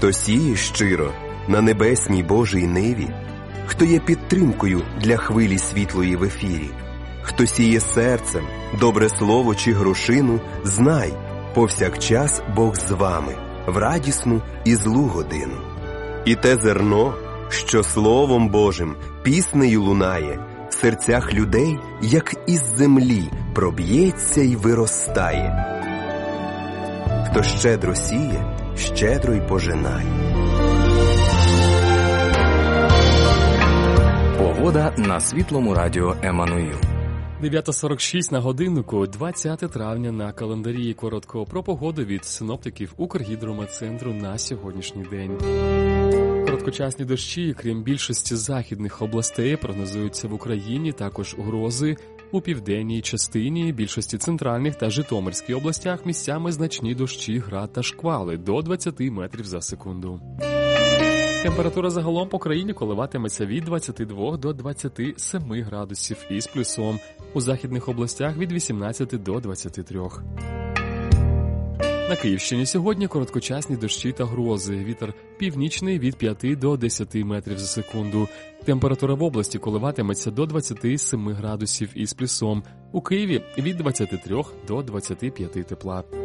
хто сіє щиро на небесній Божій ниві, хто є підтримкою для хвилі світлої в ефірі, хто сіє серцем добре слово чи грошину, знай, повсякчас Бог з вами, в радісну і злу годину. І те зерно, що Словом Божим піснею лунає, в серцях людей, як із землі, проб'ється й виростає. Хто щедро сіє, щедро й пожинає. Погода на Світлому радіо Еммануїл. 9:46 на годиннику, 20 травня на календарі. Коротко про погоду від синоптиків Укргідрометцентру на сьогоднішній день. Короткочасні дощі, крім більшості західних областей, прогнозуються в Україні, також грози у південній частині, більшості центральних та Житомирській областях місцями значні дощі, град та шквали до 20 метрів за секунду. Температура загалом по країні коливатиметься від 22 до 27 градусів із плюсом. У західних областях від 18 до 23. На Київщині сьогодні короткочасні дощі та грози. Вітер північний від 5 до 10 метрів за секунду. Температура в області коливатиметься до 27 градусів із плюсом. У Києві від 23 до 25 тепла.